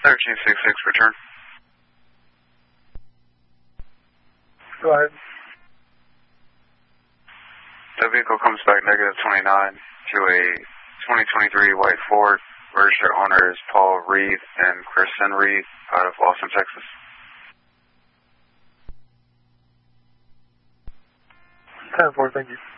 1366, return. Go ahead. The vehicle comes back negative 29 to a 2023 white Ford. Registered owner is Paul Reed and Kristen Reed out of Austin, Texas. 10-4, thank you.